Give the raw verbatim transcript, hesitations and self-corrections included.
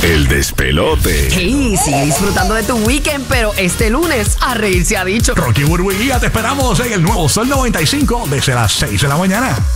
El despelote. Hey, sigue disfrutando de tu weekend, pero este lunes a reír se ha dicho. Rocky, Burbu y Giga, te esperamos en el nuevo Sol noventa y cinco desde las seis de la mañana.